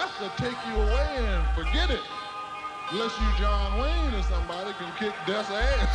that's to take you away and forget it. Unless you John Wayne or somebody can kick Death's ass.